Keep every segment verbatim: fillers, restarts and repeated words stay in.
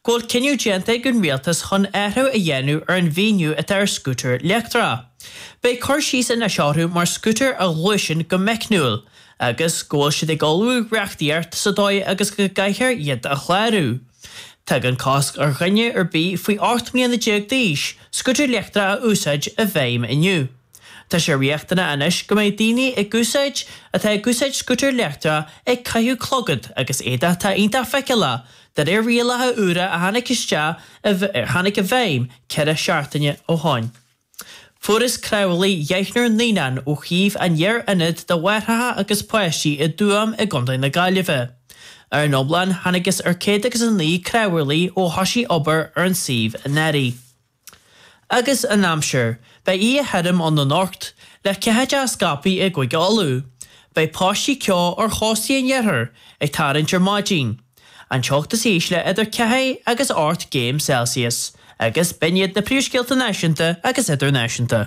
Gol cinniú dianta gon rialtas chun airthú a dhéanú ar an bhíniú a tar scooter leachtra. Bei chuir síos in a seáthú mar scooter a gluisin go mecnúil, agus gol siad ag olú reachtaíart sa dóid agus go gaiithir iad a chláirú. Tag an cosc ar ghine ar bí faoi ácht mbliana déag d'aois, scooter leachtra a úsáid a bhéim inniu. Tá sé riachtainna anis go mbeidh daoine ag gúsáid a tá gúsáid scooter leachtra ag caiú clogad agus éada tá ionta feiceala dar ar rialathe úra a tháinig iste ar tháinig a bhéim cead a seaartaine ó tháin. Furas Crowley dheithnar línan ó chiomh an dhear inid do bhairthatha agus poisí i dúam i gcondaí na Gaillimhe. Ar noblan tháinig ar céad agus an lí Crowley ó thosaí obair ar an siomh a Neri. Agus an Hampshire, bei í a headam an na Nocht, le ceheide a scapaí i gcuige olú, bei páistí ceá ar chásaí an dhearthar ag tarint ar máidín. An teachtas éisle idir cehé agus át game Celsius, agus biniad na príomhscéalta náisiúnta agus idirnáisiúnta.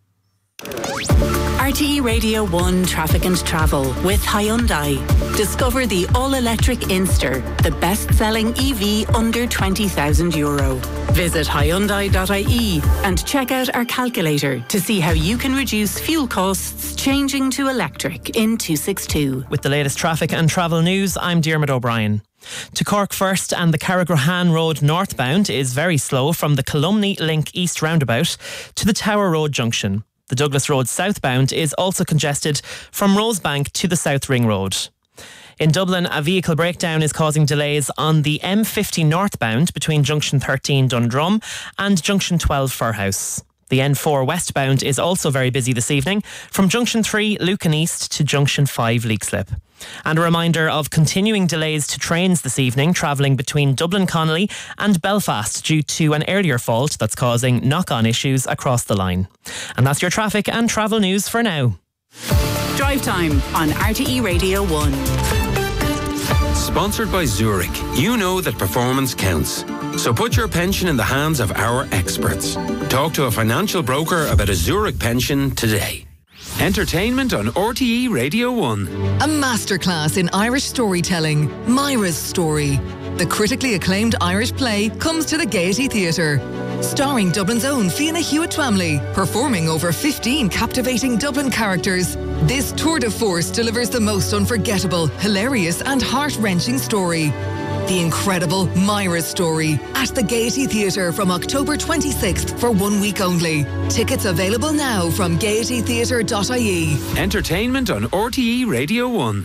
R T E Radio one Traffic and Travel with Hyundai. Discover the all-electric Inster, the best-selling E V under twenty thousand euro. Visit Hyundai dot I E and check out our calculator to see how you can reduce fuel costs changing to electric in two sixty-two. With the latest traffic and travel news, I'm Diarmuid O'Brien. To Cork First and the Carrigrohan Road northbound is very slow from the Columney Link East roundabout to the Tower Road junction. The Douglas Road southbound is also congested from Rosebank to the South Ring Road. In Dublin, a vehicle breakdown is causing delays on the M fifty northbound between Junction thirteen Dundrum and Junction twelve Firhouse. The N four westbound is also very busy this evening from Junction three Lucan East to Junction five Leixlip. And a reminder of continuing delays to trains this evening travelling between Dublin Connolly and Belfast due to an earlier fault that's causing knock-on issues across the line. And that's your traffic and travel news for now. Drive Time on R T E Radio one. Sponsored by Zurich. You know that performance counts. So put your pension in the hands of our experts. Talk to a financial broker about a Zurich pension today. Entertainment on R T E Radio one. A masterclass in Irish storytelling, Myra's Story. The critically acclaimed Irish play comes to the Gaiety Theatre. Starring Dublin's own Fiona Hewitt-Twamley, performing over fifteen captivating Dublin characters, this tour de force delivers the most unforgettable, hilarious and heart-wrenching story. The incredible Myra's Story at the Gaiety Theatre from October twenty-sixth for one week only. Tickets available now from gaiety theatre dot I E. Entertainment on R T E Radio one.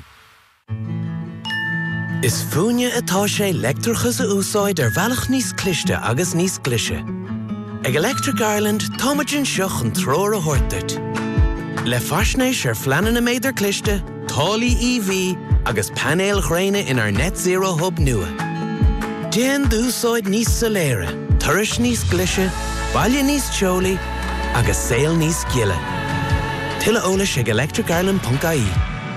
Is fúine atá sé leictreachas a úsáid ar bhealach níos cliste agus níos clise. Ag Electric Ireland, táimeann seach an tróir a thuirteart. Le faisnéis ar fleanan a méidir cliste, tálaí E V agus panéal ghréine in our net zero hub nua. Déan d'úsáid níos soléire, turais níos glise, baile níos teolaí agus saol níos giile. Tuilleadh eolais ag electric ireland dot I E.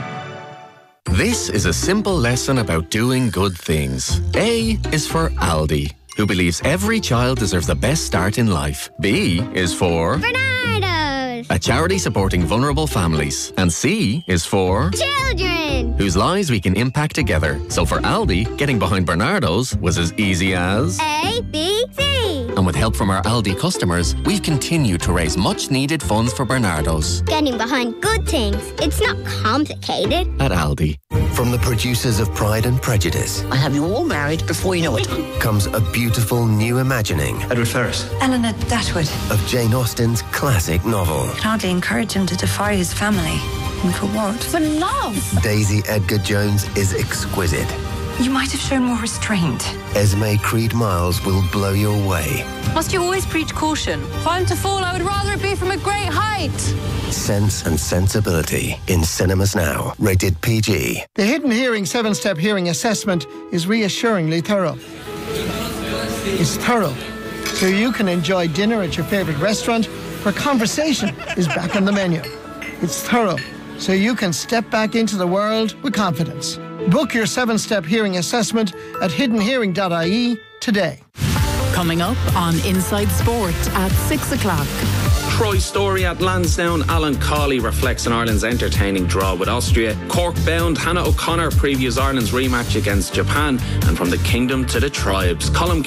This is a simple lesson about doing good things. A is for Aldi, who believes every child deserves the best start in life. B is for Bernardo's, a charity supporting vulnerable families. And C is for children, whose lives we can impact together. So for Aldi, getting behind Bernardo's was as easy as A, B, C. And with help from our Aldi customers, we've continued to raise much needed funds for Bernardo's. Getting behind good things. It's not complicated. At Aldi. From the producers of Pride and Prejudice, I have you all married before you know it, comes a beautiful new imagining Edward Ferrars, Eleanor Datwood, of Jane Austen's classic novel. Can hardly encourage him to defy his family. And for what? For love. Daisy Edgar Jones is exquisite. You might have shown more restraint. Esme Creed Miles will blow you away. Must you always preach caution? If I'm to fall, I would rather it be from a great height. Sense and Sensibility in cinemas now. Rated P G. The Hidden Hearing seven-step hearing assessment is reassuringly thorough. It's thorough, so you can enjoy dinner at your favourite restaurant where conversation is back on the menu. It's thorough, so you can step back into the world with confidence. Book your seven-step hearing assessment at hidden hearing dot I E today. Coming up on Inside Sport at six o'clock. Troy Story at Lansdowne. Alan Cawley reflects on Ireland's entertaining draw with Austria. Cork-bound Hannah O'Connor previews Ireland's rematch against Japan. And from the kingdom to the tribes, Colm